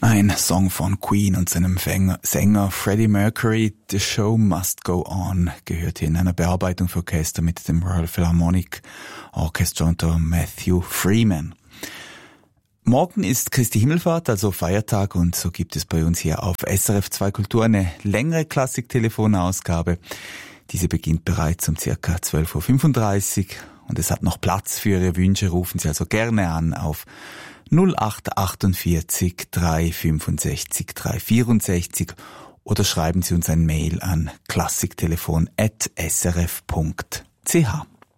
Ein Song von Queen und seinem Sänger Freddie Mercury, The Show Must Go On, gehört hier in einer Bearbeitung für Orchester mit dem Royal Philharmonic Orchestra unter Matthew Freeman. Morgen ist Christi Himmelfahrt, also Feiertag, und so gibt es bei uns hier auf SRF 2 Kultur eine längere Klassik-Telefonausgabe. Diese beginnt bereits um ca. 12.35 Uhr und es hat noch Platz für Ihre Wünsche. Rufen Sie also gerne an auf 0848 365 364 oder schreiben Sie uns ein Mail an klassiktelefon@srf.ch.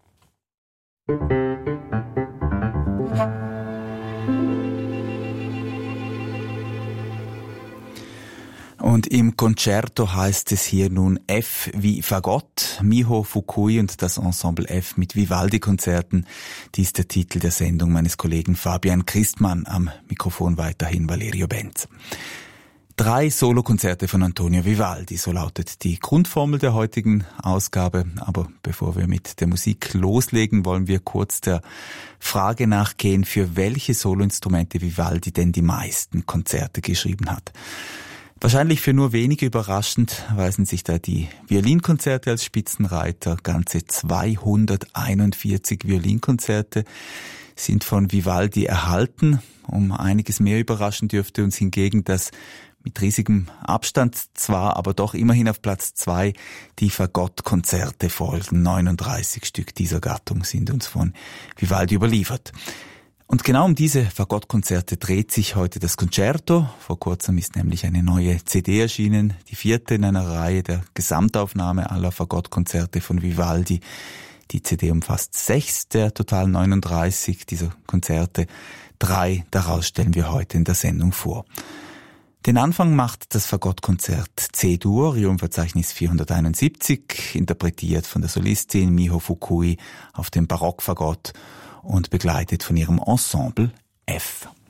Und im Concerto heißt es hier nun F wie Fagott, Miho Fukui und das Ensemble F mit Vivaldi-Konzerten. Dies ist der Titel der Sendung meines Kollegen Fabian Christmann, am Mikrofon weiterhin Valerio Benz. 3 Solokonzerte von Antonio Vivaldi, so lautet die Grundformel der heutigen Ausgabe. Aber bevor wir mit der Musik loslegen, wollen wir kurz der Frage nachgehen, für welche Soloinstrumente Vivaldi denn die meisten Konzerte geschrieben hat. Wahrscheinlich für nur wenige überraschend weisen sich da die Violinkonzerte als Spitzenreiter. Ganze 241 Violinkonzerte sind von Vivaldi erhalten. Um einiges mehr überraschen dürfte uns hingegen, dass mit riesigem Abstand zwar, aber doch immerhin auf Platz 2 die Fagottkonzerte folgen. 39 Stück dieser Gattung sind uns von Vivaldi überliefert. Und genau um diese Fagottkonzerte dreht sich heute das Concerto. Vor kurzem ist nämlich eine neue CD erschienen, die 4. in einer Reihe der Gesamtaufnahme aller Fagottkonzerte von Vivaldi. Die CD umfasst 6 der total 39 dieser Konzerte. 3 daraus stellen wir heute in der Sendung vor. Den Anfang macht das Fagottkonzert C-Dur, Riom-Verzeichnis 471, interpretiert von der Solistin Miho Fukui auf dem Barockfagott und begleitet von ihrem Ensemble F.